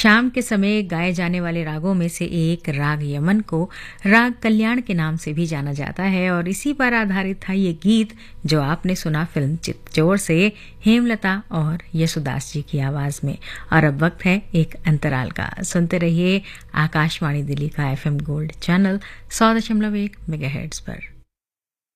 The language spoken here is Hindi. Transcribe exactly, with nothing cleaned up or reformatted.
शाम के समय गाए जाने वाले रागों में से एक राग यमन को राग कल्याण के नाम से भी जाना जाता है और इसी पर आधारित था ये गीत जो आपने सुना फिल्म चित्तचोर से हेमलता और यशुदास जी की आवाज में। और अब वक्त है एक अंतराल का। सुनते रहिए आकाशवाणी दिल्ली का एफएम गोल्ड चैनल सौ दशमलव एक मेगाहर्ट्ज पर।